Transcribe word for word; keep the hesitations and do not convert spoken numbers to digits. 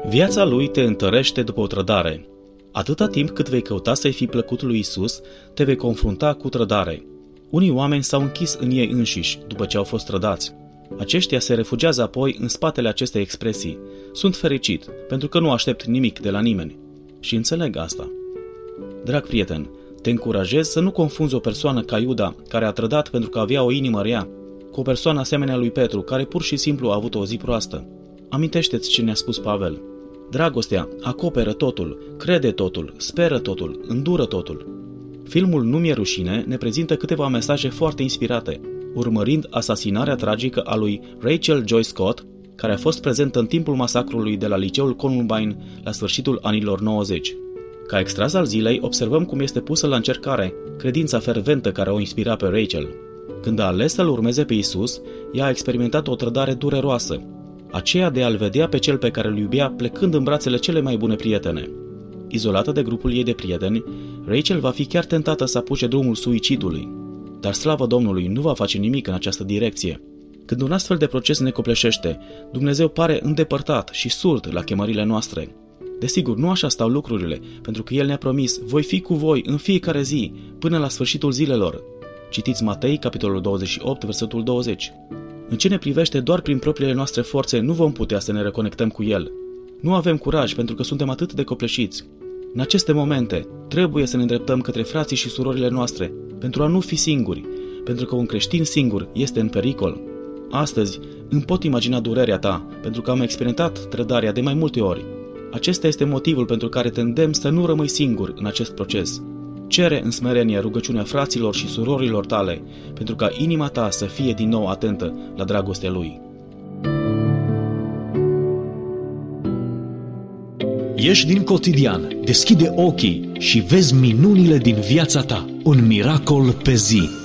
Viața lui te întărește după o trădare. Atâta timp cât vei căuta să-i fii plăcut lui Isus, te vei confrunta cu trădare. Unii oameni s-au închis în ei înșiși după ce au fost trădați. Aceștia se refugiază apoi în spatele acestei expresii. Sunt fericit, pentru că nu aștept nimic de la nimeni. Și înțeleg asta. Drag prieten, te încurajez să nu confunzi o persoană ca Iuda, care a trădat pentru că avea o inimă rea, cu o persoană asemenea lui Petru, care pur și simplu a avut o zi proastă. Amintește-ți ce ne-a spus Pavel. Dragostea acoperă totul, crede totul, speră totul, îndură totul. Filmul Nu mi-e rușine ne prezintă câteva mesaje foarte inspirate, urmărind asasinarea tragică a lui Rachel Joy Scott, care a fost prezentă în timpul masacrului de la liceul Columbine la sfârșitul anilor nouăzeci. Ca extras al zilei, observăm cum este pusă la încercare credința ferventă care o inspira pe Rachel. Când a ales să-L urmeze pe Isus, ea a experimentat o trădare dureroasă, aceea de a-L vedea pe cel pe care îl iubea plecând în brațele cele mai bune prietene. Izolată de grupul ei de prieteni, Rachel va fi chiar tentată să apuce drumul suicidului. Dar slavă Domnului nu va face nimic în această direcție. Când un astfel de proces ne copleșește, Dumnezeu pare îndepărtat și surd la chemările noastre. Desigur, nu așa stau lucrurile, pentru că El ne-a promis: voi fi cu voi în fiecare zi, până la sfârșitul zilelor. Citiți Matei, capitolul douăzeci și opt, versetul douăzeci. În ce ne privește, doar prin propriile noastre forțe nu vom putea să ne reconectăm cu El. Nu avem curaj pentru că suntem atât de copleșiți. În aceste momente, trebuie să ne îndreptăm către frații și surorile noastre, pentru a nu fi singuri, pentru că un creștin singur este în pericol. Astăzi îmi pot imagina durerea ta, pentru că am experimentat trădarea de mai multe ori. Acesta este motivul pentru care te îndemn să nu rămâi singur în acest proces. Cere în smerenie rugăciunea fraților și surorilor tale, pentru ca inima ta să fie din nou atentă la dragostea Lui. Ieși din cotidian, deschide ochii și vezi minunile din viața ta. Un miracol pe zi.